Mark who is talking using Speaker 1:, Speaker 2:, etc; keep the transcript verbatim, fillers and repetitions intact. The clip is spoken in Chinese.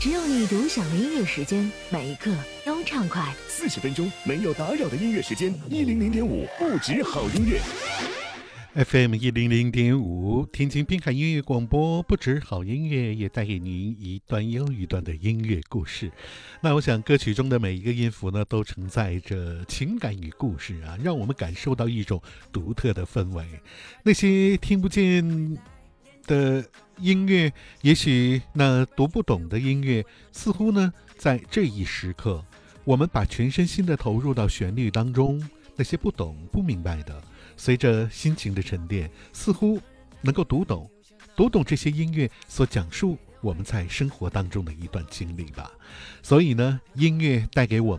Speaker 1: 只有你独享的音乐时间，每一刻都畅快。
Speaker 2: 四十分钟没有打扰的音乐时间，一零零点五不止好音乐。
Speaker 3: F M 一零零点五，天津滨海音乐广播，不止好音乐，也带给您一段又一段的音乐故事。那我想，歌曲中的每一个音符呢，都承载着情感与故事啊，让我们感受到一种独特的氛围。那些听不见的音乐，也许那读不懂的音乐，似乎呢，在这一时刻，我们把全身心的投入到旋律当中，那些不懂不明白的，随着心情的沉淀，似乎能够读懂读懂这些音乐所讲述我们在生活当中的一段经历吧。所以呢，音乐带给我们